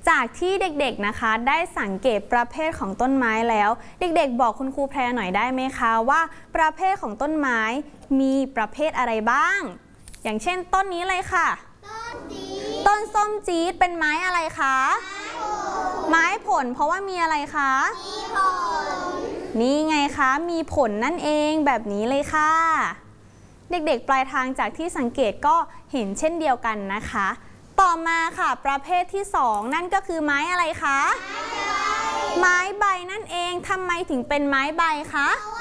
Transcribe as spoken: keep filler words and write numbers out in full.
จากที่เด็กๆนะคะได้สังเกตประเภทของต้นไม้แล้วเด็กๆบอกคุณครูแพรหน่อยได้ไหมคะว่าประเภทของต้นไม้มีประเภทอะไรบ้างอย่างเช่นต้นนี้เลยค่ะต้นส้มจี๊ดเป็นไม้อะไรคะไม้ผลเพราะว่ามีอะไรคะมีผลนี่ไงคะมีผลนั่นเองแบบนี้เลยค่ะเด็กๆปลายทางจากที่สังเกตก็เห็นเช่นเดียวกันนะคะต่อมาค่ะประเภทที่สองนั่นก็คือไม้อะไรคะไม้ใบนั่นเองทำไมถึงเป็นไม้ใบคะเพราะ